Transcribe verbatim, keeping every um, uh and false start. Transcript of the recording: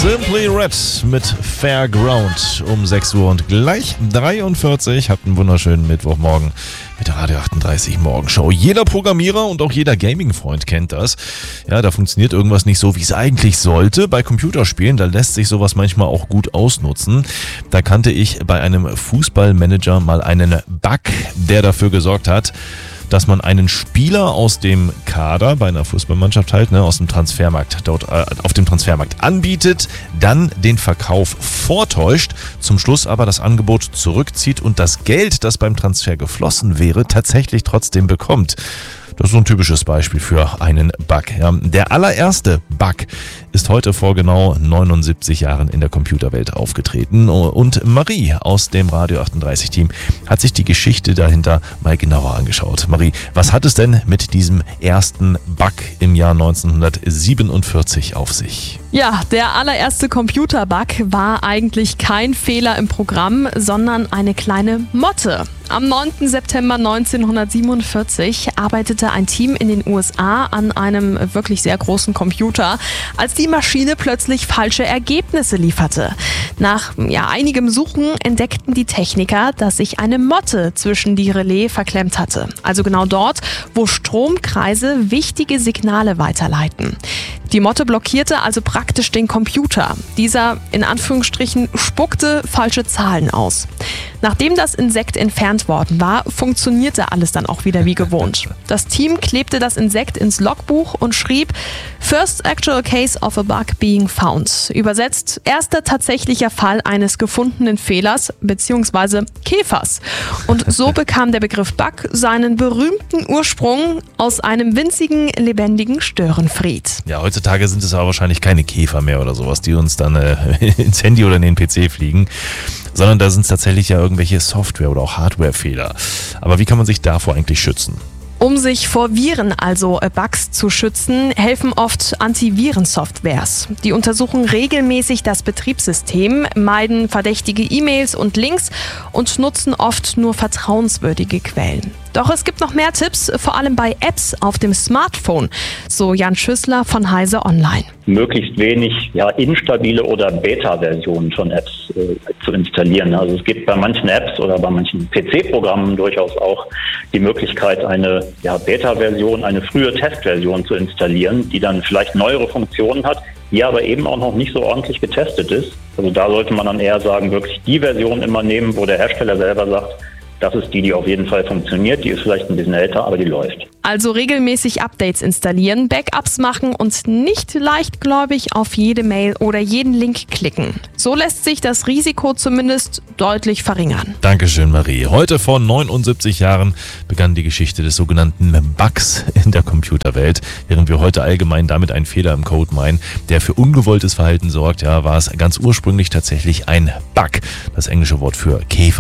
Simply Red mit Fairground um sechs Uhr und gleich dreiundvierzig. Habt einen wunderschönen Mittwochmorgen mit der Radio achtunddreißig Morgenshow. Jeder Programmierer und auch jeder Gaming-Freund kennt das. Ja, da funktioniert irgendwas nicht so, wie es eigentlich sollte. Bei Computerspielen, da lässt sich sowas manchmal auch gut ausnutzen. Da kannte ich bei einem Fußballmanager mal einen Bug, der dafür gesorgt hat, dass man einen Spieler aus dem Kader bei einer Fußballmannschaft halt, ne, aus dem Transfermarkt, dort äh, auf dem Transfermarkt anbietet, dann den Verkauf vortäuscht, zum Schluss aber das Angebot zurückzieht und das Geld, das beim Transfer geflossen wäre, tatsächlich trotzdem bekommt. Das ist so ein typisches Beispiel für einen Bug. Ja, der allererste Bug ist heute vor genau neunundsiebzig Jahren in der Computerwelt aufgetreten. Und Marie aus dem Radio achtunddreißig Team hat sich die Geschichte dahinter mal genauer angeschaut. Marie, was hat es denn mit diesem ersten Bug im Jahr neunzehnhundertsiebenundvierzig auf sich? Ja, der allererste Computerbug war eigentlich kein Fehler im Programm, sondern eine kleine Motte. Am neunten September neunzehnhundertsiebenundvierzig arbeitete ein Team in den U S A an einem wirklich sehr großen Computer, als die Maschine plötzlich falsche Ergebnisse lieferte. Nach ja, einigem Suchen entdeckten die Techniker, dass sich eine Motte zwischen die Relais verklemmt hatte. Also genau dort, wo Stromkreise wichtige Signale weiterleiten. Die Motte blockierte also praktisch den Computer. Dieser, in Anführungsstrichen, spuckte falsche Zahlen aus. Nachdem das Insekt entfernt worden war, funktionierte alles dann auch wieder wie gewohnt. Das Team klebte das Insekt ins Logbuch und schrieb First actual case of a bug being found. Übersetzt, erster tatsächlicher Fall eines gefundenen Fehlers bzw. Käfers. Und so bekam der Begriff Bug seinen berühmten Ursprung aus einem winzigen, lebendigen Störenfried. Ja, heutzutage sind es aber wahrscheinlich keine Käfer mehr oder sowas, die uns dann äh, ins Handy oder in den P C fliegen, sondern da sind es tatsächlich ja irgendwelche Software- oder auch Hardware-Fehler. Aber wie kann man sich davor eigentlich schützen? Um sich vor Viren, also Bugs, zu schützen, helfen oft Antivirensoftwares. Die untersuchen regelmäßig das Betriebssystem, meiden verdächtige E-Mails und Links und nutzen oft nur vertrauenswürdige Quellen. Doch es gibt noch mehr Tipps, vor allem bei Apps auf dem Smartphone, so Jan Schüssler von Heise Online. Möglichst wenig ja, instabile oder Beta-Versionen von Apps äh, zu installieren. Also es gibt bei manchen Apps oder bei manchen P C-Programmen durchaus auch die Möglichkeit, eine ja, Beta-Version, eine frühe Testversion zu installieren, die dann vielleicht neuere Funktionen hat, die aber eben auch noch nicht so ordentlich getestet ist. Also da sollte man dann eher sagen, wirklich die Version immer nehmen, wo der Hersteller selber sagt, das ist die, die auf jeden Fall funktioniert. Die ist vielleicht ein bisschen älter, aber die läuft. Also regelmäßig Updates installieren, Backups machen und nicht leichtgläubig auf jede Mail oder jeden Link klicken. So lässt sich das Risiko zumindest deutlich verringern. Dankeschön, Marie. Heute vor neunundsiebzig Jahren begann die Geschichte des sogenannten Bugs in der Computerwelt. Während wir heute allgemein damit einen Fehler im Code meinen, der für ungewolltes Verhalten sorgt, ja, war es ganz ursprünglich tatsächlich ein Bug. Das englische Wort für Käfer.